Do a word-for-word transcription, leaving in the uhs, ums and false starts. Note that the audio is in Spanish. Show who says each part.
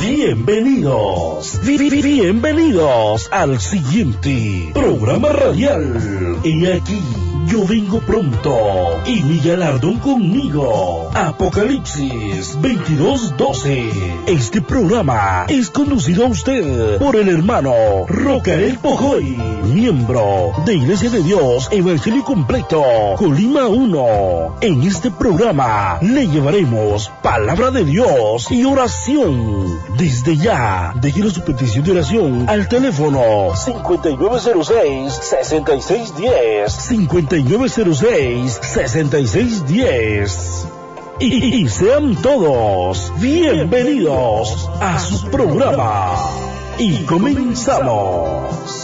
Speaker 1: Bienvenidos, bi- bi- bienvenidos al siguiente programa radial. Y aquí yo vengo pronto y mi galardón conmigo. Apocalipsis veintidós doce. Este programa es conducido a usted por el hermano Rocael Pojoy, miembro de Iglesia de Dios Evangelio Completo, Colima uno. En este programa le llevaremos palabra de Dios y oración. Desde ya, déjenos su petición de oración al teléfono cincuenta y nueve cero seis, sesenta y seis diez, cincuenta y nueve cero seis, sesenta y seis diez. Y, y sean todos bienvenidos a su programa. Y comenzamos.